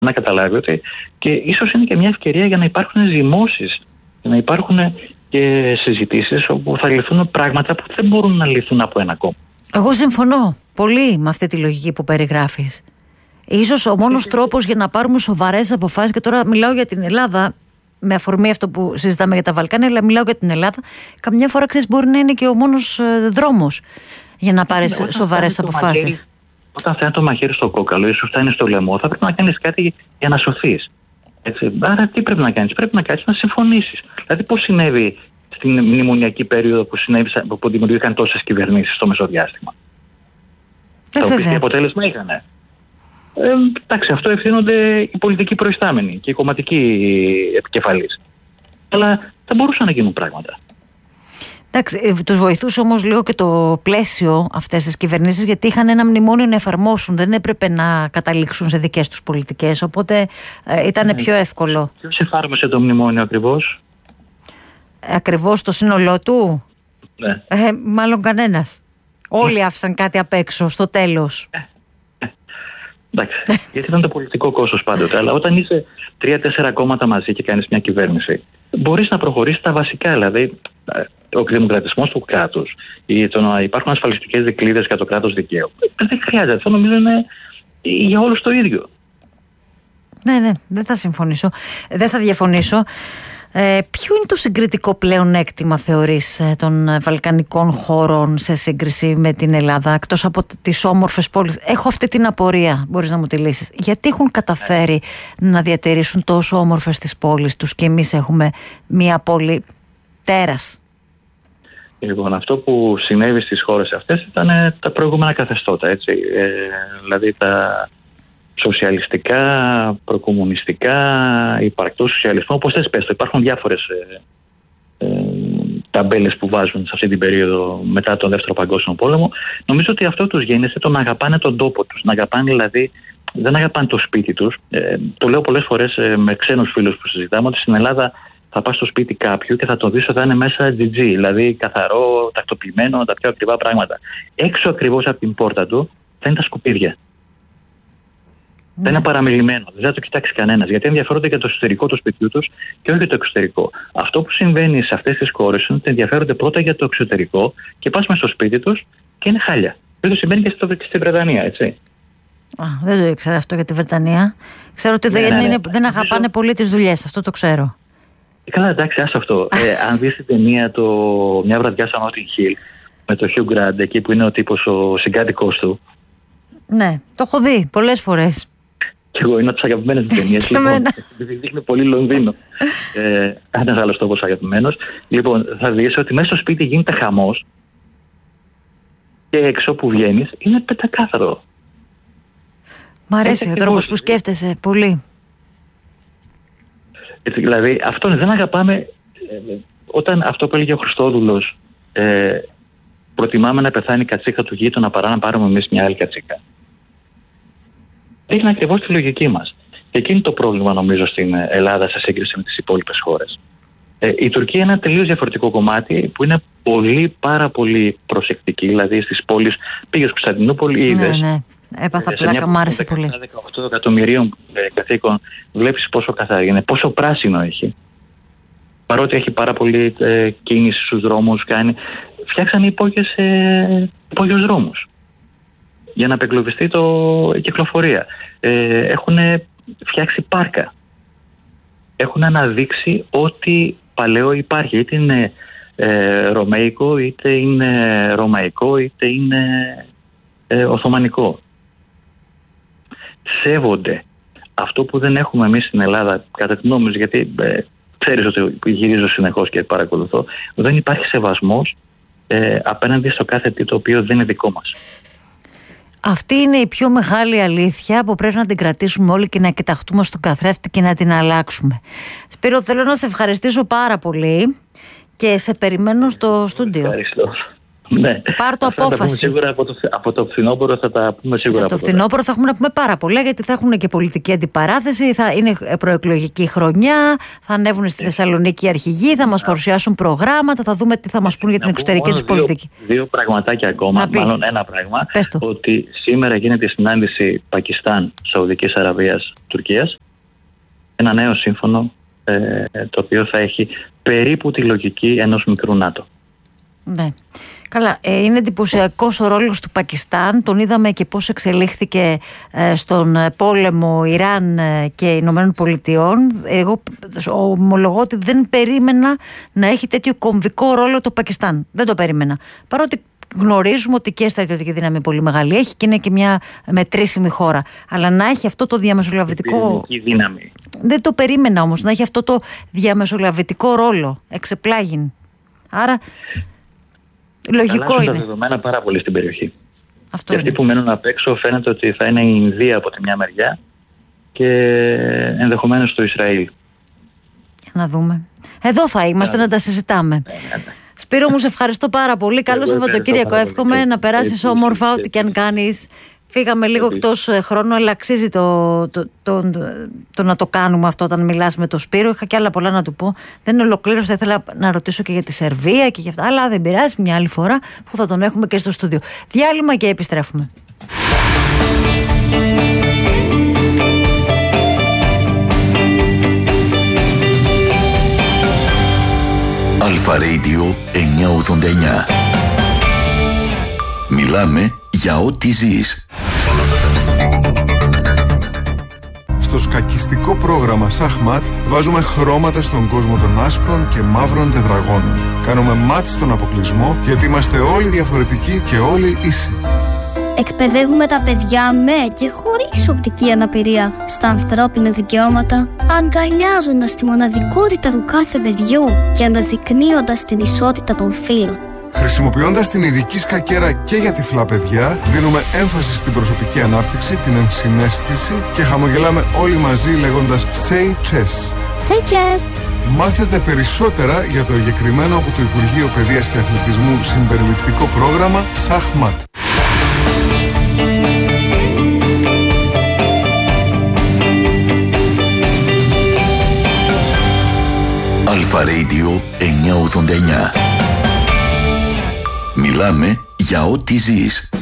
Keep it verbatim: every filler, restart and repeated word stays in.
να καταλάβει ότι και ίσως είναι και μια ευκαιρία για να υπάρχουν ζυμώσεις, για να υπάρχουν και συζητήσεις όπου θα λυθούν πράγματα που δεν μπορούν να λυθούν από ένα κόμμα. Εγώ συμφωνώ πολύ με αυτή τη λογική που περιγράφεις. Ίσως ο μόνος τρόπος για να πάρουμε σοβαρές αποφάσεις, και τώρα μιλάω για την Ελλάδα, με αφορμή αυτό που συζητάμε για τα Βαλκάνια, αλλά μιλάω για την Ελλάδα, καμιά φορά ξέρεις μπορεί να είναι και ο μόνος ε, δρόμος για να πάρεις ναι, σοβαρές αποφάσεις. Μαχαίρι, όταν θα είναι το μαχαίρι στο κόκαλο ή σου φτάνει στο λαιμό, θα πρέπει να κάνεις κάτι για να σωθείς. Έτσι. Άρα τι πρέπει να κάνεις? Πρέπει να κάνεις να συμφωνήσεις. Δηλαδή πώς συνέβη στην μνημονιακή περίοδο που, που δημιουργήθηκαν τόσες κυβερνήσεις στο μεσοδιάστημα? Ε, τα οποία τι αποτέλεσμα είχαν? Ε, εντάξει, αυτό ευθύνονται οι πολιτικοί προϊστάμενοι και οι κομματικοί επικεφαλείς. Αλλά θα μπορούσαν να γίνουν πράγματα. Εντάξει, τους βοηθούσε όμως λίγο και το πλαίσιο αυτές τις κυβερνήσεις, γιατί είχαν ένα μνημόνιο να εφαρμόσουν, δεν έπρεπε να καταλήξουν σε δικές τους πολιτικές, οπότε ε, ήταν ναι. πιο εύκολο. Ποιος εφάρμοσε το μνημόνιο ακριβώς? Ε, ακριβώς το σύνολό του? Ναι. Ε, μάλλον κανένας. Όλοι άφησαν κάτι απ' έξω στο τέλος. Εντάξει, γιατί ήταν το πολιτικό κόστος πάντοτε, αλλά όταν είσαι τρία-τέσσερα κόμματα μαζί και κάνεις μια κυβέρνηση, μπορείς να προχωρήσεις τα βασικά, δηλαδή ο δημοκρατισμός του κράτους ή το να υπάρχουν ασφαλιστικές δικλείδες για το κράτος δικαίου. Δεν χρειάζεται, αυτό νομίζω είναι για όλους το ίδιο. Ναι, ναι, δεν θα συμφωνήσω, δεν θα διαφωνήσω. Ε, ποιο είναι το συγκριτικό πλεονέκτημα, θεωρείς, των βαλκανικών χωρών σε σύγκριση με την Ελλάδα, εκτός από τις όμορφες πόλεις? Έχω αυτή την απορία, μπορείς να μου τη λύσεις? Γιατί έχουν καταφέρει να διατηρήσουν τόσο όμορφες τις πόλεις τους και εμείς έχουμε μία πόλη τέρας? Λοιπόν, αυτό που συνέβη στις χώρες αυτές ήταν τα προηγούμενα καθεστώτα, έτσι. Ε, δηλαδή τα σοσιαλιστικά, προκομμουνιστικά, υπαρκτό σοσιαλισμό, όπως θες πες το. Υπάρχουν διάφορες ε, ε, ταμπέλες που βάζουν σε αυτή την περίοδο μετά τον Δεύτερο Παγκόσμιο Πόλεμο. Νομίζω ότι αυτό τους γέννησε το να αγαπάνε τον τόπο τους. Να αγαπάνε δηλαδή, δεν αγαπάνε το σπίτι τους. Ε, το λέω πολλές φορές ε, με ξένους φίλους που συζητάμε, ότι στην Ελλάδα θα πας στο σπίτι κάποιου και θα το δεις ότι θα είναι μέσα τζι τζι, δηλαδή καθαρό, τακτοποιημένο, τα πιο ακριβά πράγματα. Έξω ακριβώς από την πόρτα του θα είναι τα σκουπίδια. Ναι. Δεν είναι παραμιλημένο, δεν θα το κοιτάξει κανένας, γιατί ενδιαφέρονται για το εσωτερικό του σπιτιού τους και όχι για το εξωτερικό. Αυτό που συμβαίνει σε αυτές τις χώρες είναι ότι ενδιαφέρονται πρώτα για το εξωτερικό και πας μες στο σπίτι τους και είναι χάλια. Δεν το συμβαίνει και, στο, και στη Βρετανία, έτσι. Α, δεν το ήξερα αυτό για τη Βρετανία. Ξέρω ότι ναι, δεν, ναι, ναι. δεν αγαπάνε Νομίζω... πολύ τις δουλειές, αυτό το ξέρω. Καλά, εντάξει, άστο αυτό. ε, αν δεις την ταινία το Μια βραδιά στο Notting Hill με το Hugh Grant, εκεί που είναι ο τύπος ο συγκάτοικός του. Ναι, το έχω δει πολλές φορές. Και εγώ είναι από τις αγαπημένες μου ταινίες. Λοιπόν, επειδή δείχνει πολύ Λονδίνο. ε, ένας άλλος τόπος αγαπημένος. Λοιπόν, θα δεις ότι μέσα στο σπίτι γίνεται χαμός και έξω που βγαίνεις είναι πεντακάθαρο. Μ' αρέσει ο τρόπος που σκέφτεσαι πολύ. Έτσι, δηλαδή, αυτό δεν αγαπάμε. Ε, όταν αυτό που έλεγε ο Χριστόδουλος, ε, προτιμάμε να πεθάνει η κατσίκα του γείτονα παρά να πάρουμε εμείς μια άλλη κατσίκα. Είναι ακριβώς τη λογική μας. Και εκεί είναι το πρόβλημα, νομίζω, στην Ελλάδα σε σύγκριση με τις υπόλοιπες χώρες. Ε, η Τουρκία είναι ένα τελείως διαφορετικό κομμάτι που είναι πολύ, πάρα πολύ προσεκτική. Δηλαδή, στις πόλεις, πήγες στην Κωνσταντινούπολη, είδες. Ναι, ναι. Έπαθα πλάκα, μ' άρεσε πολύ. Σε δεκαοκτώ εκατομμυρίων ε, κατοίκων βλέπεις πόσο καθαρή είναι, πόσο πράσινο έχει. Παρότι έχει πάρα πολύ ε, κίνηση στους δρόμους, κάνει. Φτιάξανε υπόγειες, ε, υπόγειους δρόμους για να απεγκλωβιστεί το, η κυκλοφορία. Ε, έχουν φτιάξει πάρκα. Έχουν αναδείξει ό,τι παλαιό υπάρχει. Είτε είναι ε, ρωμαϊκό, είτε είναι ρωμαϊκό, είτε είναι ε, οθωμανικό. Σέβονται αυτό που δεν έχουμε εμείς στην Ελλάδα, κατά την νόμιζη, γιατί ε, ξέρεις ότι γυρίζω συνεχώς και παρακολουθώ, δεν υπάρχει σεβασμός ε, απέναντι στο κάθε τι το οποίο δεν είναι δικό μας. Αυτή είναι η πιο μεγάλη αλήθεια που πρέπει να την κρατήσουμε όλοι και να κοιταχτούμε στον καθρέφτη και να την αλλάξουμε. Σπύρο, θέλω να σε ευχαριστήσω πάρα πολύ και σε περιμένω στο στούντιο. Ευχαριστώ. Ναι. Πάρ' το Αυτά απόφαση. Σίγουρα από το, από το φθινόπωρο θα τα πούμε σίγουρα. Από το φθινόπωρο θα έχουμε να πούμε πάρα πολλά, γιατί θα έχουν και πολιτική αντιπαράθεση, θα είναι προεκλογική χρονιά, θα ανέβουν στη Θεσσαλονίκη οι αρχηγοί, θα μας παρουσιάσουν προγράμματα, θα δούμε τι θα μας πούν για την εξωτερική τους πολιτική. Δύο πραγματάκια ακόμα, μάλλον ένα πράγμα, ότι σήμερα γίνεται η συνάντηση Πακιστάν-Σαουδικής Αραβίας-Τουρκίας, ένα νέο σύμφωνο ε, το οποίο θα έχει περίπου τη λογική ενός μικρού ΝΑΤΟ. Ναι. Καλά, ε, είναι εντυπωσιακός ο ρόλος του Πακιστάν. Τον είδαμε και πώς εξελίχθηκε ε, στον πόλεμο Ιράν ε, και Ηνωμένων Πολιτειών. Εγώ ομολογώ ότι δεν περίμενα να έχει τέτοιο κομβικό ρόλο το Πακιστάν. Δεν το περίμενα. Παρότι γνωρίζουμε ότι και στρατιωτική δύναμη πολύ μεγάλη έχει και είναι και μια μετρήσιμη χώρα. Αλλά να έχει αυτό το διαμεσολαβητικό. Δύναμη. Δεν το περίμενα όμως, να έχει αυτό το διαμεσολαβητικό ρόλο. Εξεπλάγιν. Άρα. Λογικό αλλάζουν είναι. Τα δεδομένα πάρα πολύ στην περιοχή. Αυτό και αυτοί που μένουν απ' έξω φαίνεται ότι θα είναι η Ινδία από τη μια μεριά και ενδεχομένως το Ισραήλ. Να δούμε. Εδώ θα είμαστε να τα συζητάμε. Ναι, ναι. Σπύρο μου, σε ευχαριστώ πάρα πολύ. Καλό Σαββατοκύριακο. Εύχομαι να περάσεις όμορφα ό,τι και αν κάνεις. Φύγαμε λίγο εκτός χρόνου, αλλά αξίζει το, το, το, το, το να το κάνουμε αυτό όταν μιλάς με τον Σπύρο. Είχα και άλλα πολλά να του πω. Δεν ολοκλήρωσα, θα ήθελα να ρωτήσω και για τη Σερβία και για αυτά. Αλλά δεν πειράζει, μια άλλη φορά που θα τον έχουμε και στο στούντιο. Διάλειμμα και επιστρέφουμε. Αλφα Radio εννιακόσια ογδόντα εννιά. Μιλάμε για ό,τι ζεις. Στο σκακιστικό πρόγραμμα Σαχμάτ βάζουμε χρώματα στον κόσμο των άσπρων και μαύρων τετραγώνων. Κάνουμε μάτ στον αποκλεισμό, γιατί είμαστε όλοι διαφορετικοί και όλοι ίσοι. Εκπαιδεύουμε τα παιδιά με και χωρίς οπτική αναπηρία στα ανθρώπινα δικαιώματα, αγκαλιάζοντας τη μοναδικότητα του κάθε παιδιού και αναδεικνύοντας την ισότητα των φύλων. Χρησιμοποιώντας την ειδική σκακέρα και για τυφλά παιδιά, δίνουμε έμφαση στην προσωπική ανάπτυξη, την ενσυναίσθηση και χαμογελάμε όλοι μαζί λέγοντας Say Chess. Say Chess. Μάθετε περισσότερα για το εγκεκριμένο από το Υπουργείο Παιδείας και Αθλητισμού συμπεριληπτικό πρόγραμμα Σαχμάτ. Αλφα Radio εννιακόσια ογδόντα εννιά. Μιλάμε για ό,τι ζεις.